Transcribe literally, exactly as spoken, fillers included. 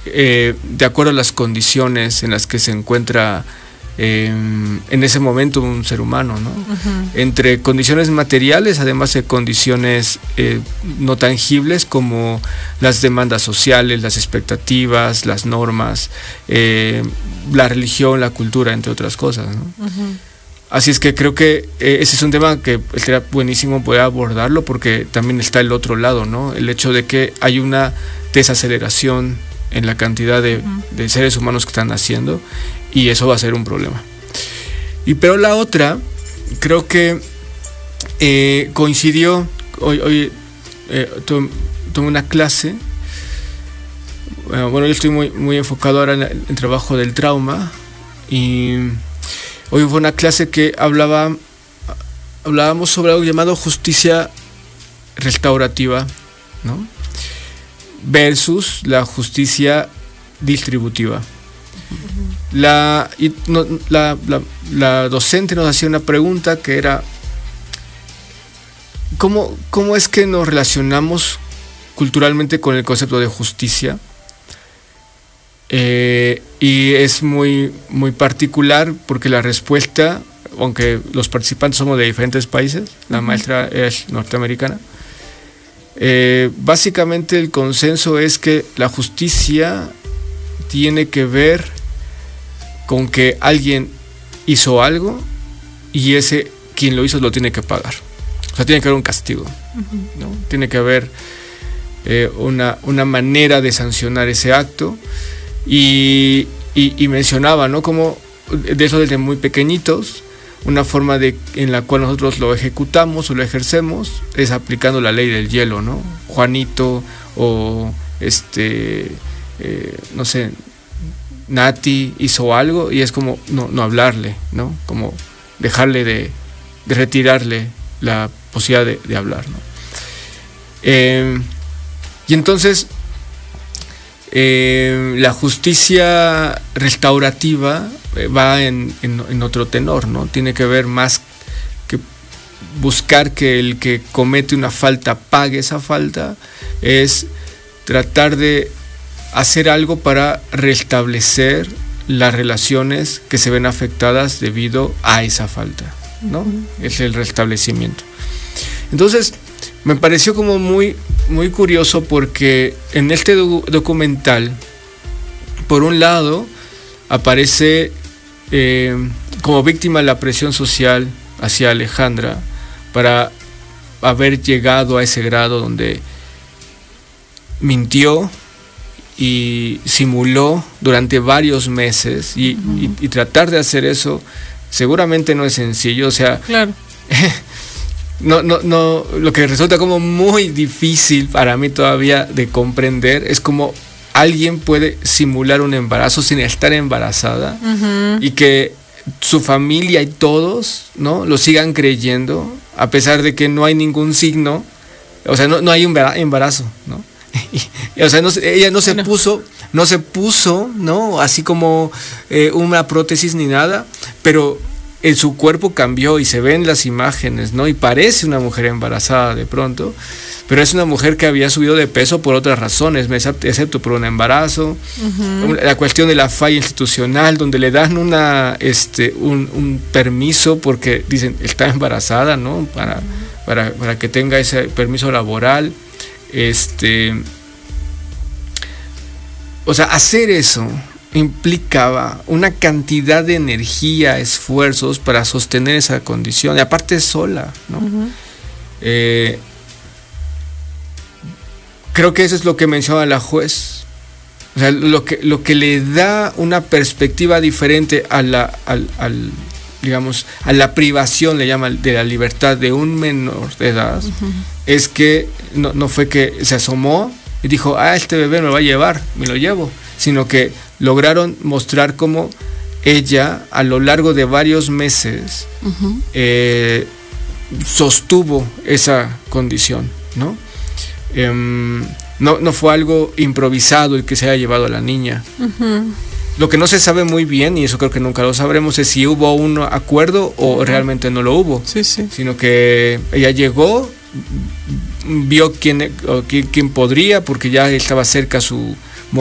eh, de acuerdo a las condiciones en las que se encuentra eh, en ese momento un ser humano, ¿no? Uh-huh. Entre condiciones materiales, además de condiciones eh, no tangibles como las demandas sociales, las expectativas, las normas, eh, la religión, la cultura, entre otras cosas, ¿no? Uh-huh. Así es que creo que eh, ese es un tema que sería buenísimo poder abordarlo, porque también está el otro lado, ¿no? El hecho de que hay una desaceleración en la cantidad de, uh-huh. de seres humanos que están naciendo, y eso va a ser un problema. Y pero la otra, creo que eh, coincidió, hoy, hoy eh, tomé una clase, bueno, bueno, yo estoy muy, muy enfocado ahora en el, en el trabajo del trauma, y hoy fue una clase que hablaba, hablábamos sobre algo llamado justicia restaurativa, ¿no? Versus la justicia distributiva. La, y no, la, la, la docente nos hacía una pregunta que era: ¿cómo, cómo es que nos relacionamos culturalmente con el concepto de justicia? Eh, y es muy, muy particular, porque la respuesta, aunque los participantes somos de diferentes países, la uh-huh. maestra es norteamericana, eh, básicamente el consenso es que la justicia tiene que ver con que alguien hizo algo y ese quien lo hizo lo tiene que pagar. O sea, tiene que haber un castigo, uh-huh. ¿no? Tiene que haber eh, una, una manera de sancionar ese acto. Y, y, y mencionaba, ¿no?, como de eso desde muy pequeñitos, una forma de, en la cual nosotros lo ejecutamos o lo ejercemos es aplicando la ley del hielo, ¿no? Juanito o este, eh, no sé, Nati hizo algo y es como no, no hablarle, ¿no? Como dejarle de, de retirarle la posibilidad de, de hablar, ¿no? Eh, y entonces Eh, la justicia restaurativa eh, va en, en, en otro tenor, ¿no? Tiene que ver más que buscar que el que comete una falta pague esa falta, es tratar de hacer algo para restablecer las relaciones que se ven afectadas debido a esa falta, ¿no? Uh-huh. Es el restablecimiento. Entonces, me pareció como muy, muy curioso, porque en este do- documental, por un lado, aparece eh, como víctima de la presión social hacia Alejandra para haber llegado a ese grado donde mintió y simuló durante varios meses, y, uh-huh. y, y tratar de hacer eso seguramente no es sencillo, o sea... Claro. No, no, no, lo que resulta como muy difícil para mí todavía de comprender es cómo alguien puede simular un embarazo sin estar embarazada, uh-huh. y que su familia y todos, ¿no?, lo sigan creyendo a pesar de que no hay ningún signo, o sea, no, no hay un embarazo, ¿no? Y, o sea, no, ella no se no. puso, no se puso, ¿no?, así como eh, una prótesis ni nada, pero en su cuerpo cambió y se ven las imágenes, ¿no? Y parece una mujer embarazada de pronto, pero es una mujer que había subido de peso por otras razones, excepto por un embarazo. Uh-huh. La cuestión de la falla institucional, donde le dan una, este, un, un permiso porque dicen está embarazada, ¿no? Para, uh-huh. para, para que tenga ese permiso laboral. Este, o sea, hacer eso implicaba una cantidad de energía, esfuerzos para sostener esa condición, y aparte sola, ¿no? Uh-huh. Eh, creo que eso es lo que menciona la juez, o sea, lo que, lo que le da una perspectiva diferente a la, al, al, digamos, a la privación, le llama, de la libertad de un menor de edad, uh-huh. es que no, no fue que se asomó y dijo, ah, este bebé me lo va a llevar, me lo llevo, sino que lograron mostrar cómo ella a lo largo de varios meses uh-huh. eh, sostuvo esa condición, ¿no? Eh, no, no fue algo improvisado el que se haya llevado a la niña. Uh-huh. Lo que no se sabe muy bien, y eso creo que nunca lo sabremos, es si hubo un acuerdo o uh-huh. realmente no lo hubo, sí, sí. sino que ella llegó, vio quién, quién, quién podría, porque ya estaba cerca su